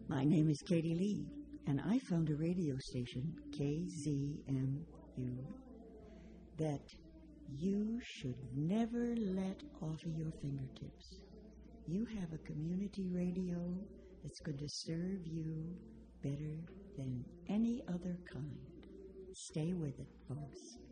My name is Katie Lee, and I found a radio station, KZMU, that you should never let off of your fingertips. You have a community radio that's going to serve you better than any other kind. Stay with it, folks.